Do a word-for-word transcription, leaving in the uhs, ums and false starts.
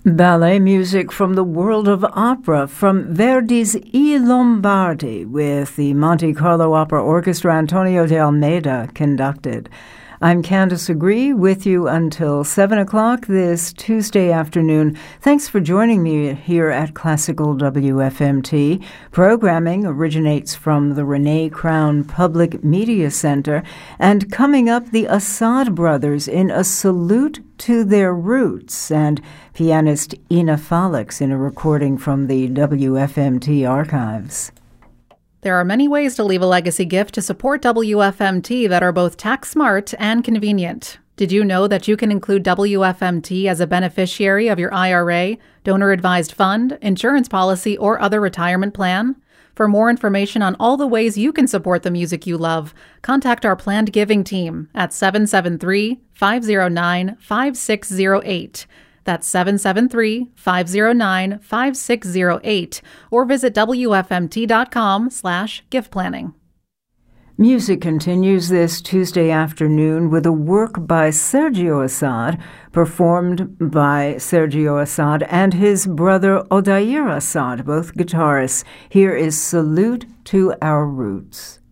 Ballet music from the world of opera from Verdi's I Lombardi with the Monte Carlo Opera Orchestra. Antonio de Almeida conducted. I'm Candace Agree with you until seven o'clock this Tuesday afternoon. Thanks for joining me here at Classical W F M T. Programming originates from the Renee Crown Public Media Center. And coming up, the Assad brothers in a salute to their roots, and pianist Ina Felix in a recording from the W F M T archives. There are many ways to leave a legacy gift to support W F M T that are both tax smart and convenient. Did you know that you can include W F M T as a beneficiary of your I R A, donor-advised fund, insurance policy, or other retirement plan? For more information on all the ways you can support the music you love, contact our planned giving team at seven seven three, five zero nine, five six zero eight. That's seven seven three, five zero nine, five six zero eight, or visit W F M T dot com slash gift planning. Music continues this Tuesday afternoon with a work by Sergio Assad, performed by Sergio Assad and his brother Odair Assad, both guitarists. Here is Salute to Our Roots.